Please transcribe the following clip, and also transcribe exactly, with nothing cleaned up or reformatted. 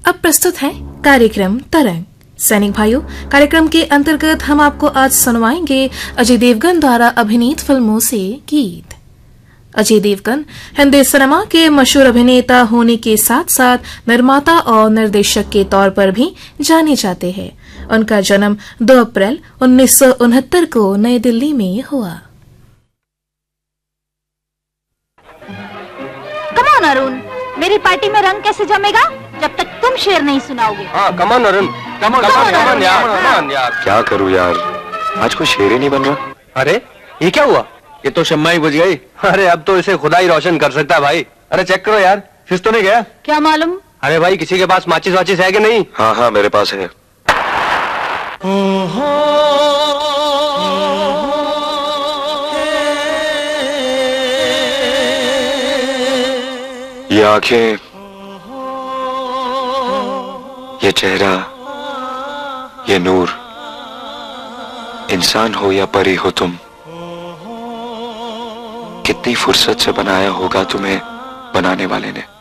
अब प्रस्तुत है कार्यक्रम तरंग। सैनिक भाइयों, कार्यक्रम के अंतर्गत हम आपको आज सुनवाएंगे अजय देवगन द्वारा अभिनीत फिल्मों से गीत। अजय देवगन हिंदी सिनेमा के मशहूर अभिनेता होने के साथ साथ निर्माता और निर्देशक के तौर पर भी जाने जाते हैं। उनका जन्म दो अप्रैल उन्नीस सौ उनहत्तर को नई दिल्ली में हुआ। कम ऑन अरुण, मेरी पार्टी में रंग कैसे जमेगा जब तक तुम शेर नहीं सुनाओगे। हाँ, come on Arun, come on come on यार, कम ऑन यार। क्या करूँ यार, आज कोई शेर ही नहीं बन रहा। अरे ये क्या हुआ? ये तो शम्मा ही बुझ गई। अरे अब तो इसे खुदा ही रोशन कर सकता है भाई। अरे चेक करो यार, फिस तो नहीं गया? क्या मालूम। अरे भाई किसी के पास माचिस वाचिस है कि नहीं? हाँ हाँ मेरे पास है। ये आंखें, ये चेहरा, ये नूर, इंसान हो या परी हो तुम, कितनी फुर्सत से बनाया होगा तुम्हें बनाने वाले ने।